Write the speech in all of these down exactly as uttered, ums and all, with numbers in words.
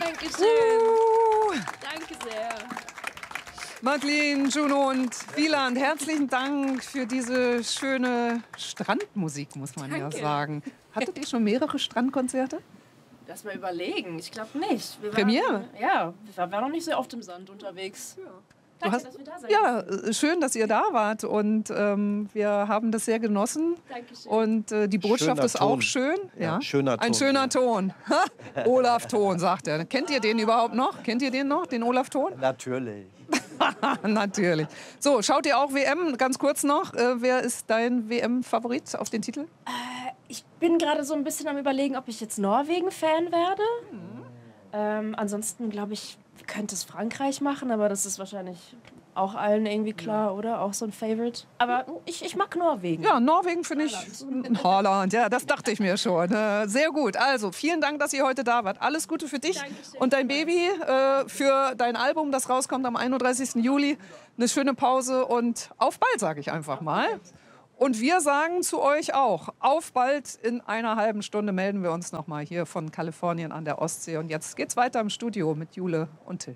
Dankeschön. Uh. Danke sehr. Madeleine, Juno und Wieland, herzlichen Dank für diese schöne Strandmusik, muss man Danke. ja sagen. Hattet ihr schon mehrere Strandkonzerte? Lass mal überlegen. Ich glaube nicht. Wir Premiere? Waren, ja, wir waren noch nicht sehr oft im Sand unterwegs. Ja. Danke, hast, dass wir da sein ja, dürfen. schön, dass ihr da wart und ähm, wir haben das sehr genossen. Dankeschön. Und äh, die Botschaft Schöner ist Ton. auch schön. Ja. Ja, schöner Ton. Ein schöner Ton. Ha, Olaf Thon, sagt er. Kennt ihr den überhaupt noch? Kennt ihr den noch, den Olaf Thon? Natürlich. Natürlich. So, schaut ihr auch W M? Ganz kurz noch. Äh, wer ist dein W M-Favorit auf den Titel? Äh, ich bin gerade so ein bisschen am Überlegen, ob ich jetzt Norwegen-Fan werde. Mhm. Ähm, ansonsten, glaube ich, könnte es Frankreich machen, aber das ist wahrscheinlich auch allen irgendwie klar, oder? Auch so ein Favorite. Aber ich, ich mag Norwegen. Ja, Norwegen finde ich. Holland, ja, das dachte ich mir schon. Äh, sehr gut. Also, vielen Dank, dass ihr heute da wart. Alles Gute für dich Dankeschön. und dein Baby, äh, für dein Album, das rauskommt am einunddreißigsten Juli. Eine schöne Pause und auf bald, sage ich einfach mal. Und wir sagen zu euch auch, auf bald. In einer halben Stunde melden wir uns noch mal hier von Kalifornien an der Ostsee. Und jetzt geht's weiter im Studio mit Jule und Till.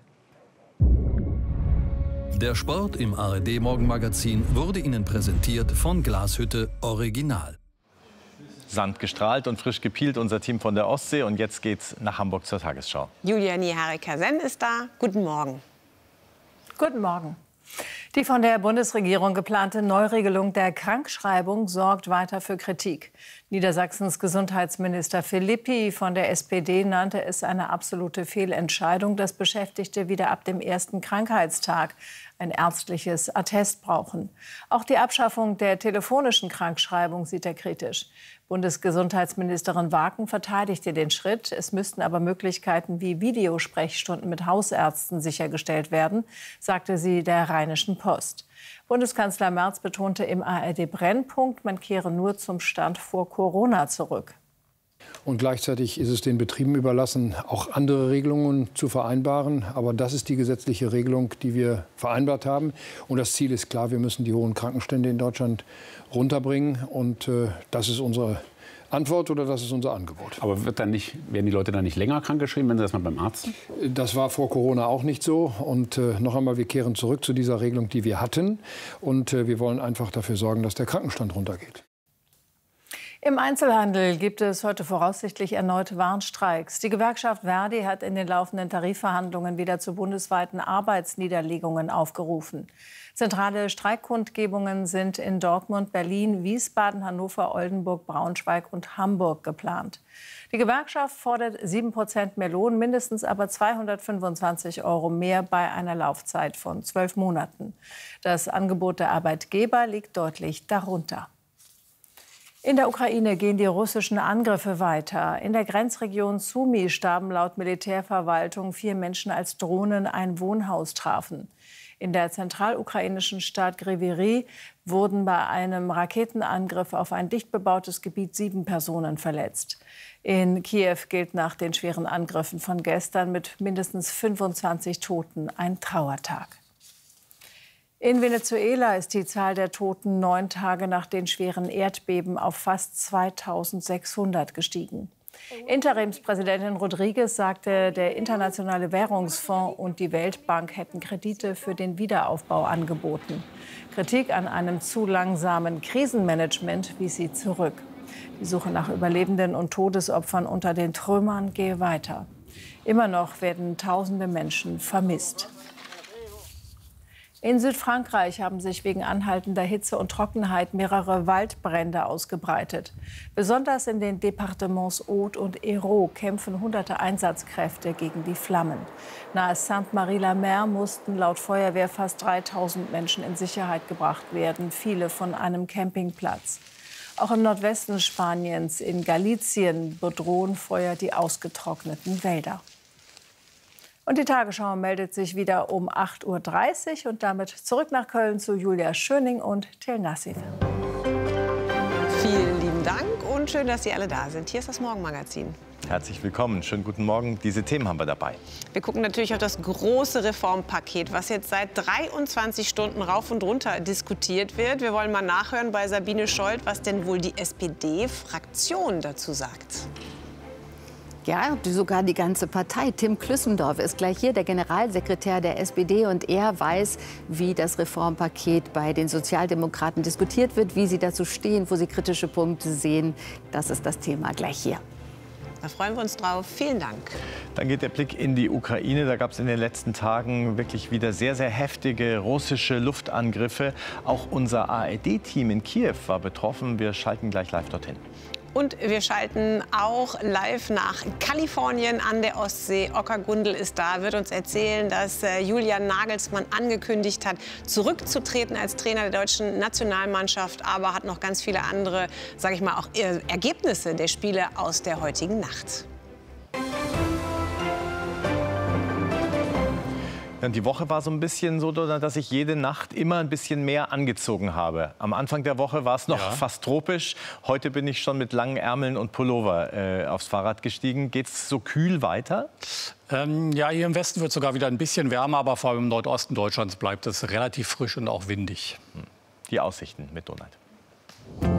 Der Sport im A R D-Morgenmagazin wurde Ihnen präsentiert von Glashütte Original. Sand gestrahlt und frisch gepielt, unser Team von der Ostsee. Und jetzt geht's nach Hamburg zur Tagesschau. Julia Niharika-Senn ist da. Guten Morgen. Guten Morgen. Die von der Bundesregierung geplante Neuregelung der Krankschreibung sorgt weiter für Kritik. Niedersachsens Gesundheitsminister Philippi von der S P D nannte es eine absolute Fehlentscheidung, dass Beschäftigte wieder ab dem ersten Krankheitstag ein ärztliches Attest brauchen. Auch die Abschaffung der telefonischen Krankschreibung sieht er kritisch. Bundesgesundheitsministerin Waken verteidigte den Schritt. Es müssten aber Möglichkeiten wie Videosprechstunden mit Hausärzten sichergestellt werden, sagte sie der Rheinischen Post. Bundeskanzler Merz betonte im A R D-Brennpunkt, man kehre nur zum Stand vor Corona zurück. Und gleichzeitig ist es den Betrieben überlassen, auch andere Regelungen zu vereinbaren. Aber das ist die gesetzliche Regelung, die wir vereinbart haben. Und das Ziel ist klar, wir müssen die hohen Krankenstände in Deutschland runterbringen. Und äh, das ist unsere Antwort oder das ist unser Angebot. Aber wird dann nicht, werden die Leute dann nicht länger krankgeschrieben, wenn sie das mal beim Arzt? Das war vor Corona auch nicht so. Und äh, noch einmal, wir kehren zurück zu dieser Regelung, die wir hatten. Und äh, wir wollen einfach dafür sorgen, dass der Krankenstand runtergeht. Im Einzelhandel gibt es heute voraussichtlich erneut Warnstreiks. Die Gewerkschaft Verdi hat in den laufenden Tarifverhandlungen wieder zu bundesweiten Arbeitsniederlegungen aufgerufen. Zentrale Streikkundgebungen sind in Dortmund, Berlin, Wiesbaden, Hannover, Oldenburg, Braunschweig und Hamburg geplant. Die Gewerkschaft fordert sieben Prozent mehr Lohn, mindestens aber zweihundertfünfundzwanzig Euro mehr bei einer Laufzeit von zwölf Monaten. Das Angebot der Arbeitgeber liegt deutlich darunter. In der Ukraine gehen die russischen Angriffe weiter. In der Grenzregion Sumy starben laut Militärverwaltung vier Menschen, als Drohnen ein Wohnhaus trafen. In der zentralukrainischen Stadt Griviri wurden bei einem Raketenangriff auf ein dicht bebautes Gebiet sieben Personen verletzt. In Kiew gilt nach den schweren Angriffen von gestern mit mindestens fünfundzwanzig Toten ein Trauertag. In Venezuela ist die Zahl der Toten neun Tage nach den schweren Erdbeben auf fast zweitausendsechshundert gestiegen. Interimspräsidentin Rodriguez sagte, der Internationale Währungsfonds und die Weltbank hätten Kredite für den Wiederaufbau angeboten. Kritik an einem zu langsamen Krisenmanagement wies sie zurück. Die Suche nach Überlebenden und Todesopfern unter den Trümmern gehe weiter. Immer noch werden tausende Menschen vermisst. In Südfrankreich haben sich wegen anhaltender Hitze und Trockenheit mehrere Waldbrände ausgebreitet. Besonders in den Departements Aude und Hérault kämpfen hunderte Einsatzkräfte gegen die Flammen. Nahe Sainte-Marie-la-Mer mussten laut Feuerwehr fast dreitausend Menschen in Sicherheit gebracht werden, viele von einem Campingplatz. Auch im Nordwesten Spaniens, in Galicien, bedrohen Feuer die ausgetrockneten Wälder. Und die Tagesschau meldet sich wieder um acht Uhr dreißig und damit zurück nach Köln zu Julia Schöning und Till Nassif. Vielen lieben Dank und schön, dass Sie alle da sind. Hier ist das Morgenmagazin. Herzlich willkommen, schönen guten Morgen. Diese Themen haben wir dabei. Wir gucken natürlich auf das große Reformpaket, was jetzt seit dreiundzwanzig Stunden rauf und runter diskutiert wird. Wir wollen mal nachhören bei Sabine Scholz, was denn wohl die S P D-Fraktion dazu sagt. Ja, sogar die ganze Partei. Tim Klüssendorf ist gleich hier, der Generalsekretär der S P D. Und er weiß, wie das Reformpaket bei den Sozialdemokraten diskutiert wird, wie sie dazu stehen, wo sie kritische Punkte sehen. Das ist das Thema gleich hier. Da freuen wir uns drauf. Vielen Dank. Dann geht der Blick in die Ukraine. Da gab es in den letzten Tagen wirklich wieder sehr, sehr heftige russische Luftangriffe. Auch unser A R D-Team in Kiew war betroffen. Wir schalten gleich live dorthin. Und wir schalten auch live nach Kalifornien an der Ostsee. Oskar Gundel ist da, wird uns erzählen, dass äh, Julian Nagelsmann angekündigt hat, zurückzutreten als Trainer der deutschen Nationalmannschaft, aber hat noch ganz viele andere, sage ich mal, auch äh, Ergebnisse der Spiele aus der heutigen Nacht. Die Woche war so ein bisschen so, dass ich jede Nacht immer ein bisschen mehr angezogen habe. Am Anfang der Woche war es noch ja. fast tropisch. Heute bin ich schon mit langen Ärmeln und Pullover äh, aufs Fahrrad gestiegen. Geht es so kühl weiter? Ähm, ja, hier im Westen wird es sogar wieder ein bisschen wärmer, aber vor allem im Nordosten Deutschlands bleibt es relativ frisch und auch windig. Die Aussichten mit Donald.